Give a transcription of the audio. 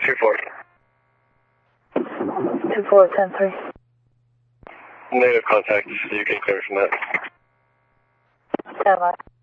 2-4. 24-10-3. Negative contact. You can clear from that. Stand by.